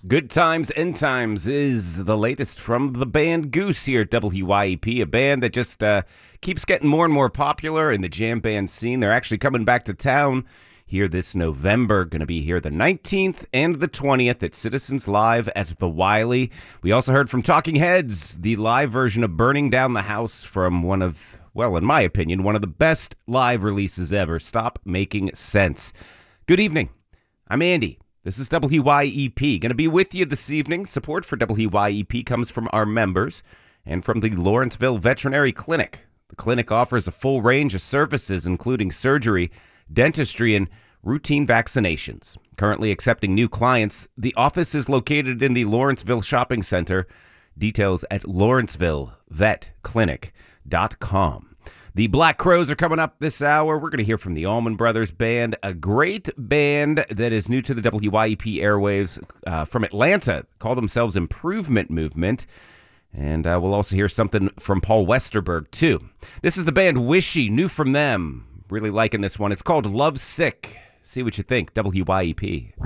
Good Times, End Times is the latest from the band Goose here at WYEP, a band that just keeps getting more and more popular in the jam band scene. They're actually coming back to town here this November, going to be here the 19th and the 20th at Citizens Live at the Wiley. We also heard from Talking Heads, the live version of Burning Down the House from one of, well, in my opinion, one of the best live releases ever, Stop Making Sense. Good evening. I'm Andy. This is WYEP. Going to be with you this evening. Support for WYEP comes from our members and from the Lawrenceville Veterinary Clinic. The clinic offers a full range of services, including surgery, dentistry, and routine vaccinations. Currently accepting new clients, the office is located in the Lawrenceville Shopping Center. Details at lawrencevillepetclinic.com. The Black Crowes are coming up this hour. We're going to hear from the Allman Brothers Band, a great band that is new to the WYEP airwaves from Atlanta. Call themselves Improvement Movement. And we'll also hear something from Paul Westerberg, too. This is the band Wishy, new from them. Really liking this one. It's called Love Sick. See what you think. WYEP.